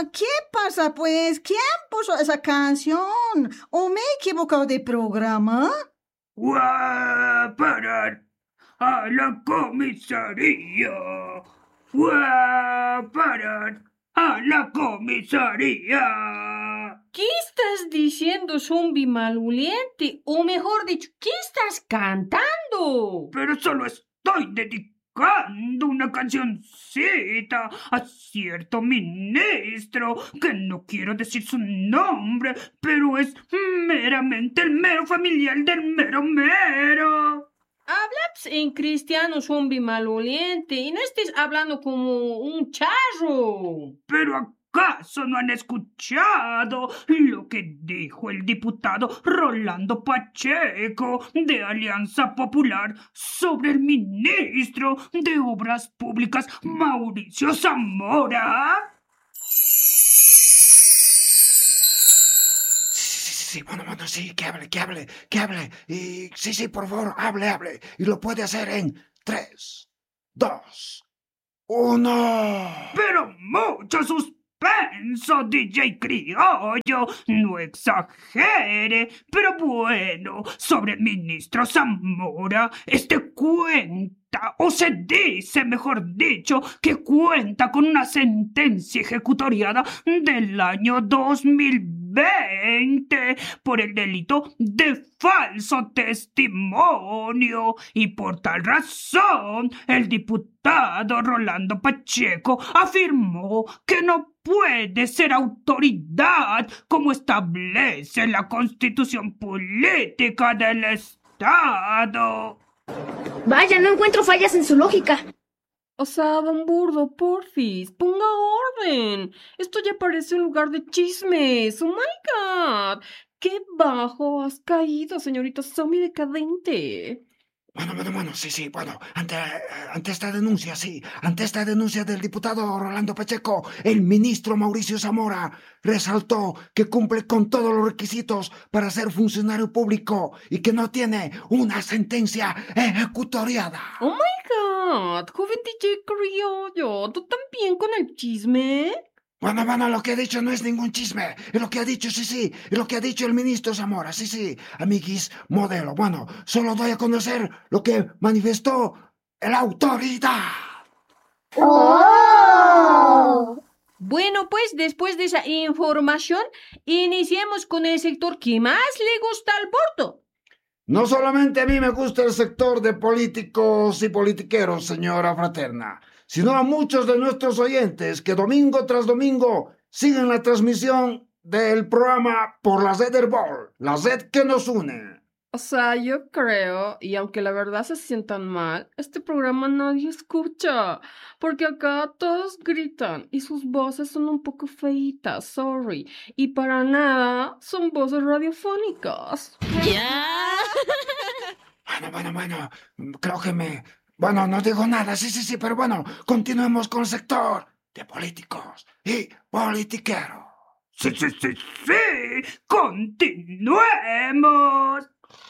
¿qué pasa pues? ¿Quién puso esa canción? ¿O me he equivocado de programa? ¡Fue parar a la comisaría! ¡Fue parar a la comisaría! ¿Qué estás diciendo, zombie maloliente? O mejor dicho, ¿qué estás cantando? Pero solo estoy dedicando una cancioncita a cierto ministro, que no quiero decir su nombre, pero es meramente el mero familiar del mero mero. Hablas en cristiano, zombie maloliente, y no estés hablando como un charro. ¿Pero acaso no han escuchado lo que dijo el diputado Rolando Pacheco de Alianza Popular sobre el ministro de Obras Públicas Mauricio Zamora? Sí, bueno, sí, que hable. Y sí, por favor, hable. Y lo puede hacer en 3, 2, 1. Pero mucho suspenso, DJ Criollo, no exagere. Pero bueno, sobre el ministro Zamora, cuenta, o se dice, mejor dicho, que cuenta con una sentencia ejecutoriada del año 2020 por el delito de falso testimonio, y por tal razón el diputado Rolando Pacheco afirmó que no puede ser autoridad como establece la Constitución Política del Estado. Vaya, no encuentro fallas en su lógica. O sea, don Burdo, porfis, ponga orden. Esto ya parece un lugar de chismes. ¡Oh, my God! ¡Qué bajo has caído, señorita zombie decadente! Bueno, sí, bueno, ante esta denuncia del diputado Rolando Pacheco, el ministro Mauricio Zamora resaltó que cumple con todos los requisitos para ser funcionario público y que no tiene una sentencia ejecutoriada. ¡Oh, my God! Joven DJ Criollo, ¿tú también con el chisme? Bueno, lo que ha dicho no es ningún chisme. Es lo que ha dicho, sí. Es lo que ha dicho el ministro Zamora, sí. Amiguis, modelo. Bueno, solo doy a conocer lo que manifestó la autoridad. ¡Oh! Bueno, pues después de esa información, iniciemos con el sector que más le gusta al Porto. No solamente a mí me gusta el sector de políticos y politiqueros, señora Fraterna, sino a muchos de nuestros oyentes que domingo tras domingo siguen la transmisión del programa por la red Herbol, la red que nos une. O sea, yo creo, y aunque la verdad se sientan mal, este programa nadie escucha, porque acá todos gritan y sus voces son un poco feitas, sorry, y para nada son voces radiofónicas. ¡Ya! Bueno, creo que Bueno, no digo nada, sí, pero bueno, continuemos con el sector de políticos y politiqueros. Sí, continuemos.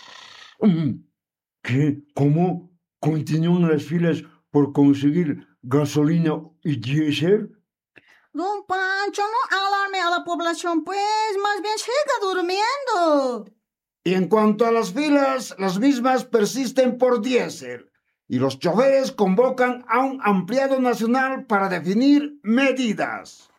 ¿Qué? ¿Cómo? ¿Continúan las filas por conseguir gasolina y diésel? Don Pancho, no alarme a la población, pues, más bien siga durmiendo. Y en cuanto a las filas, las mismas persisten por diésel. Y los choferes convocan a un ampliado nacional para definir medidas.